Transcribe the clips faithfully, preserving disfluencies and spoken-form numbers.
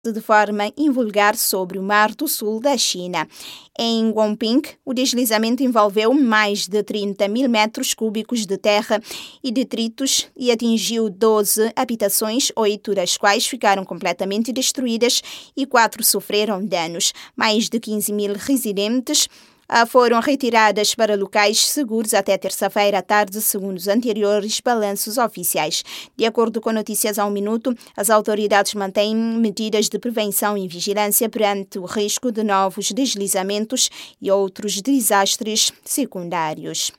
de forma invulgar sobre o Mar do Sul da China. Em Guangping, o deslizamento envolveu mais de trinta mil metros cúbicos de terra e detritos e atingiu doze habitações, oito das quais ficaram completamente destruídas e quatro sofreram danos. Mais de quinze mil residentes foram retiradas para locais seguros até terça-feira à tarde, segundo os anteriores balanços oficiais. De acordo com Notícias ao Minuto, as autoridades mantêm medidas de prevenção e vigilância perante o risco de novos deslizamentos e outros desastres secundários.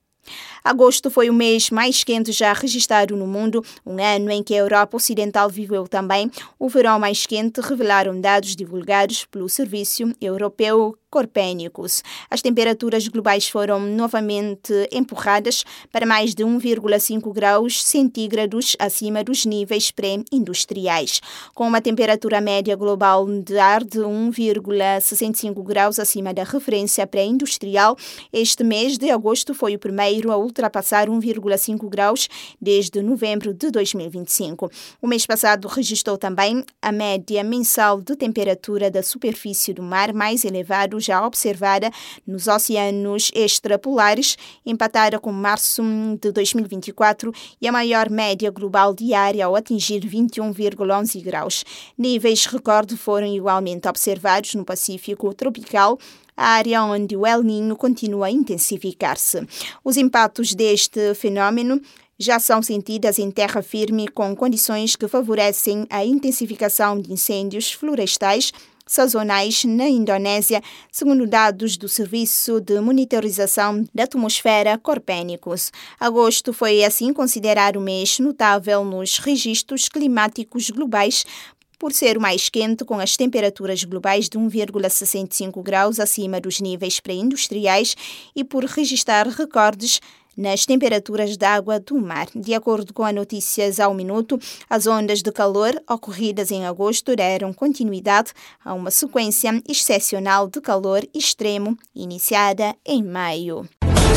Agosto foi o mês mais quente já registrado no mundo, um ano em que a Europa Ocidental viveu também o verão mais quente, revelaram dados divulgados pelo Serviço Europeu Copérnicos. As temperaturas globais foram novamente empurradas para mais de um vírgula cinco graus centígrados acima dos níveis pré-industriais. Com uma temperatura média global de ar de um vírgula sessenta e cinco graus acima da referência pré-industrial, este mês de agosto foi o primeiro a ultrapassar um vírgula cinco graus desde novembro de dois mil e vinte e cinco. O mês passado registrou também a média mensal de temperatura da superfície do mar mais elevada já observada nos oceanos extrapolares, empatada com março de dois mil e vinte e quatro e a maior média global diária ao atingir vinte e um vírgula onze graus. Níveis recorde foram igualmente observados no Pacífico tropical, a área onde o El Niño continua a intensificar-se. Os impactos deste fenómeno já são sentidas em terra firme, com condições que favorecem a intensificação de incêndios florestais sazonais na Indonésia, segundo dados do Serviço de Monitorização da Atmosfera Copérnicos. Agosto foi assim considerado um mês notável nos registros climáticos globais, por ser o mais quente, com as temperaturas globais de um vírgula sessenta e cinco graus acima dos níveis pré-industriais e por registrar recordes nas temperaturas da água do mar. De acordo com a Notícias ao Minuto, as ondas de calor ocorridas em agosto deram continuidade a uma sequência excepcional de calor extremo iniciada em maio.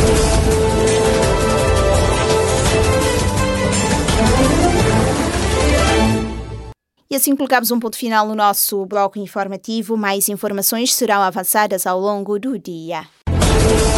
E assim colocamos um ponto final no nosso bloco informativo. Mais informações serão avançadas ao longo do dia.